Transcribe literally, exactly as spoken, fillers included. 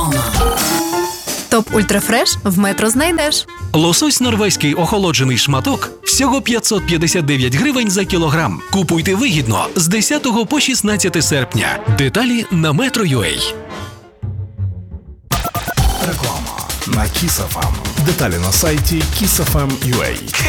Топ Ультрафреш в Метро знайдеш. Лосось норвезький охолоджений шматок всього п'ятсот п'ятдесят дев'ять гривень за кілограм. Купуйте вигідно з десятого по шістнадцяте серпня. Деталі на Metro.ua. Реклама на Kiss еф ем. Деталі на сайті kiss еф ем крапка ю а.